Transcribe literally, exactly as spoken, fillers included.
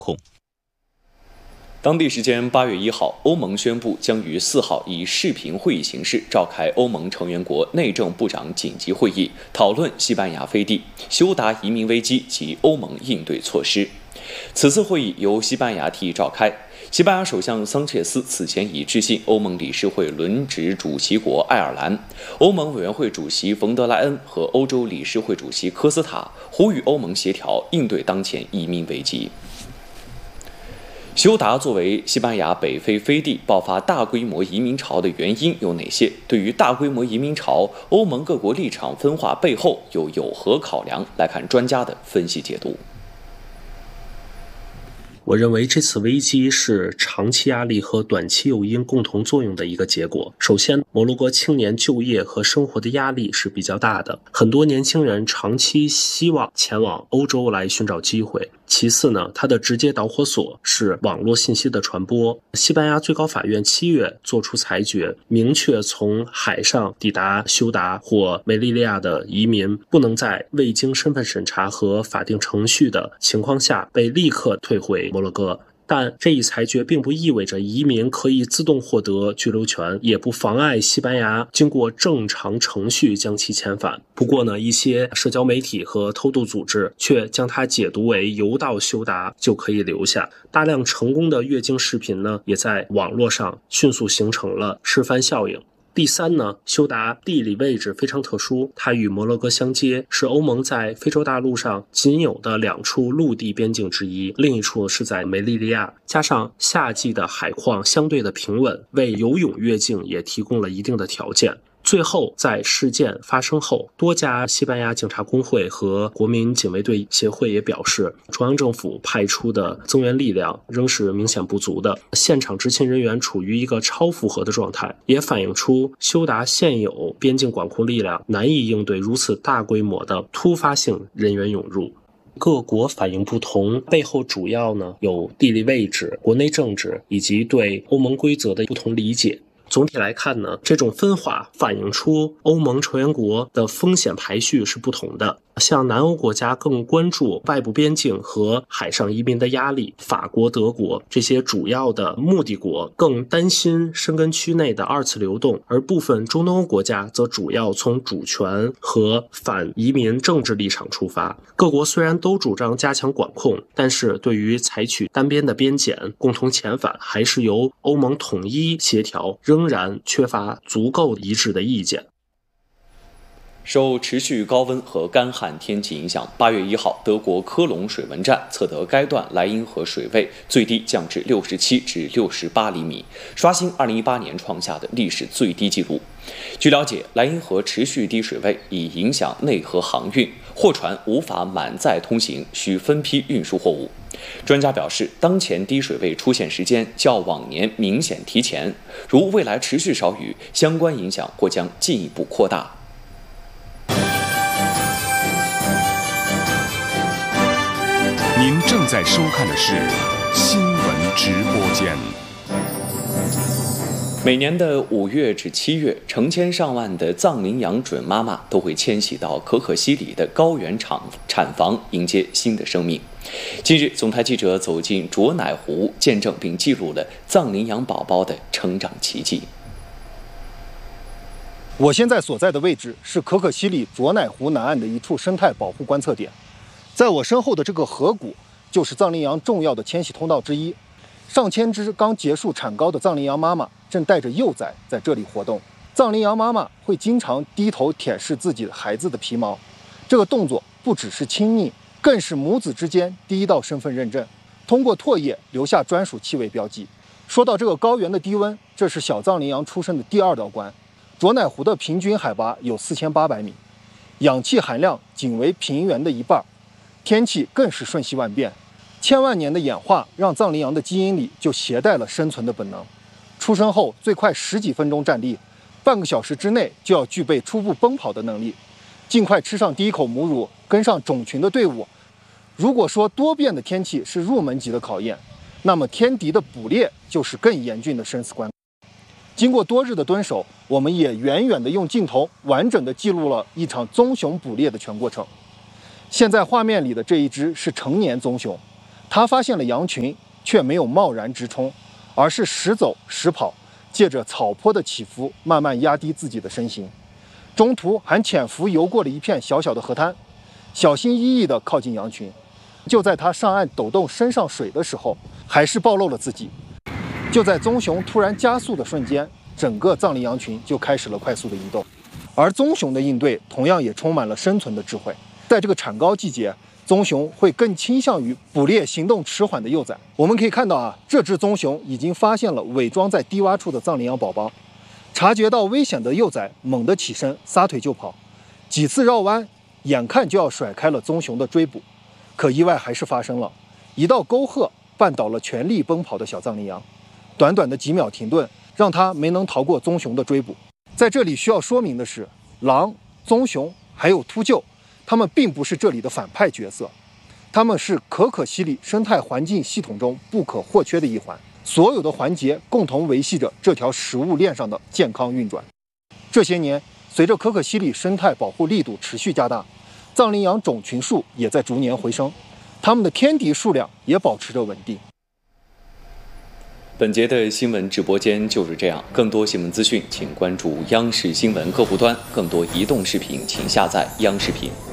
控。 当地时间八月一号，欧盟宣布将于四号以视频会议形式召开欧盟成员国内政部长紧急会议，讨论西班牙飞地、休达移民危机及欧盟应对措施。此次会议由西班牙提议召开。西班牙首相桑切斯此前已致信欧盟理事会轮值主席国爱尔兰、欧盟委员会主席冯德莱恩和欧洲理事会主席科斯塔，呼吁欧盟协调应对当前移民危机。休达作为西班牙北非飞地爆发大规模移民潮的原因有哪些？对于大规模移民潮，欧盟各国立场分化背后又有何考量？来看专家的分析解读。 我认为这次危机是长期压力和短期诱因共同作用的一个结果。首先，摩洛哥青年就业和生活的压力是比较大的，很多年轻人长期希望前往欧洲来寻找机会。其次呢，它的直接导火索是网络信息的传播。西班牙最高法院七月作出裁决，明确从海上抵达休达或梅利利亚的移民不能在未经身份审查和法定程序的情况下被立刻退回摩洛哥。但这一裁决并不意味着移民可以自动获得居留权，也不妨碍西班牙经过正常程序将其遣返。不过呢，一些社交媒体和偷渡组织却将它解读为游到休达就可以留下。大量成功的越境视频呢，也在网络上迅速形成了示范效应。第三呢，休达地理位置非常特殊，它与摩洛哥相接，是欧盟在非洲大陆上仅有的两处陆地边境之一，另一处是在梅利利亚。加上夏季的海况相对的平稳，为游泳越境也提供了一定的条件。最后，在事件发生后，多家西班牙警察工会和国民警卫队协会也表示，中央政府派出的增援力量仍是明显不足的，现场执勤人员处于一个超负荷的状态，也反映出休达现有边境管控力量难以应对如此大规模的突发性人员涌入。各国反应不同，背后主要呢有地理位置、国内政治以及对欧盟规则的不同理解。总体来看呢，这种分化反映出欧盟成员国的风险排序是不同的。像南欧国家更关注外部边境和海上移民的压力，法国、德国这些主要的目的国更担心申根区内的二次流动，而部分中东欧国家则主要从主权和反移民政治立场出发。各国虽然都主张加强管控，但是对于采取单边的边检、共同遣返，还是由欧盟统一协调，仍然缺乏足够一致的意见。 受持续高温和干旱天气影响，八月一号，德国科隆水文站测得该段莱茵河水位最低降至六十七至六十八厘米，刷新二零一八年创下的历史最低纪录。据了解，莱茵河持续低水位已影响内河航运，货船无法满载通行，需分批运输货物。专家表示，当前低水位出现时间较往年明显提前，如未来持续少雨，相关影响或将进一步扩大。 您正在收看的是新闻直播间。 每年的五月至七月，成千上万的藏羚羊准妈妈都会迁徙到可可西里的高原产产房，迎接新的生命。近日，总台记者走进卓乃湖，见证并记录了藏羚羊宝宝的成长奇迹。 我现在所在的位置是可可西里卓乃湖南岸的一处生态保护观测点。在我身后的这个河谷，就是藏羚羊重要的迁徙通道之一。上千只刚结束产羔的藏羚羊妈妈正带着幼崽在这里活动。藏羚羊妈妈会经常低头舔舐自己孩子的皮毛，这个动作不只是亲昵，更是母子之间第一道身份认证，通过唾液留下专属气味标记。说到这个高原的低温，这是小藏羚羊出生的第二道关。卓乃湖的平均海拔有四千八百米，氧气含量仅为平原的一半。天气更是瞬息万变，千万年的演化让藏羚羊的基因里就携带了生存的本能。出生后最快十几分钟站立，半个小时之内就要具备初步奔跑的能力，尽快吃上第一口母乳，跟上种群的队伍。如果说多变的天气是入门级的考验，那么天敌的捕猎就是更严峻的生死关。经过多日的蹲守，我们也远远地用镜头完整地记录了一场棕熊捕猎的全过程。现在画面里的这一只是成年棕熊， 他发现了羊群，却没有贸然直冲，而是时走时跑，借着草坡的起伏，慢慢压低自己的身形。中途还潜伏游过了一片小小的河滩，小心翼翼地靠近羊群。就在他上岸抖动身上水的时候，还是暴露了自己。就在棕熊突然加速的瞬间，整个藏羚羊群就开始了快速的移动。而棕熊的应对同样也充满了生存的智慧。在这个产羔季节，棕熊会更倾向于捕猎行动迟缓的幼崽。我们可以看到啊，这只棕熊已经发现了伪装在低洼处的藏羚羊宝宝，察觉到危险的幼崽猛地起身，撒腿就跑，几次绕弯，眼看就要甩开了棕熊的追捕。可意外还是发生了，一道沟壑绊倒了全力奔跑的小藏羚羊，短短的几秒停顿，让它没能逃过棕熊的追捕。在这里需要说明的是，狼、棕熊还有秃鹫，它们并不是这里的反派角色，它们是可可西里生态环境系统中不可或缺的一环，所有的环节共同维系着这条食物链上的健康运转。这些年，随着可可西里生态保护力度持续加大，藏羚羊种群数也在逐年回升，它们的天敌数量也保持着稳定。 本节的新闻直播间就是这样，更多新闻资讯请关注央视新闻客户端，更多移动视频请下载央视频。